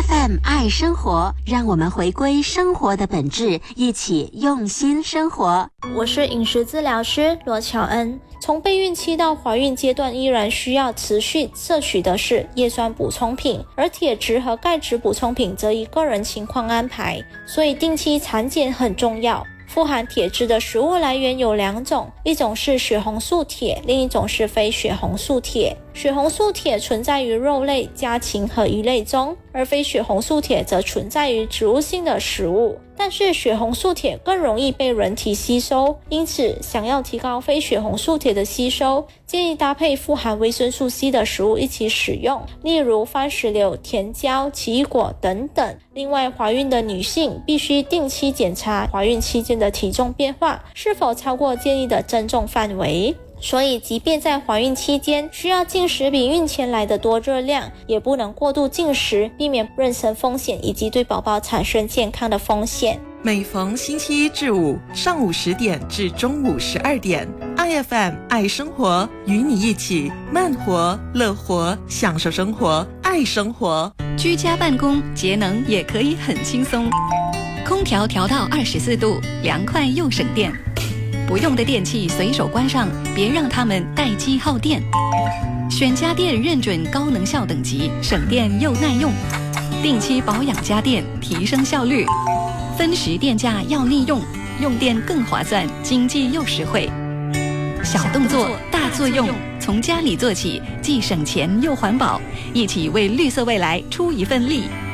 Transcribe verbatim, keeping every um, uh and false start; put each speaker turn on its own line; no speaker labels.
F M 爱生活，让我们回归生活的本质，一起用心生活。
我是饮食治疗师罗乔恩。从备孕期到怀孕阶段，依然需要持续摄取的是叶酸补充品，而铁质和钙质补充品则依个人情况安排，所以定期产检很重要。富含铁质的食物来源有两种，一种是血红素铁，另一种是非血红素铁。血红素铁存在于肉类、家禽和鱼类中，而非血红素铁则存在于植物性的食物。但是血红素铁更容易被人体吸收，因此想要提高非血红素铁的吸收，建议搭配富含维生素 C 的食物一起使用，例如番石榴、甜椒、奇异果等等。另外，怀孕的女性必须定期检查怀孕期间的体重变化是否超过建议的增重范围。所以即便在怀孕期间需要进食比孕前来的多热量，也不能过度进食，避免妊娠风险以及对宝宝产生健康的风险。
每逢星期一至五上午十点至中午十二点， I F M 爱生活与你一起慢活乐活，享受生活，爱生活。
居家办公节能也可以很轻松，空调调到二十四度，凉快又省电。不用的电器随手关上，别让它们待机耗电。选家电认准高能效等级，省电又耐用。定期保养家电，提升效率。分时电价要利用，用电更划算，经济又实惠。小动作大作用，从家里做起，既省钱又环保，一起为绿色未来出一份力。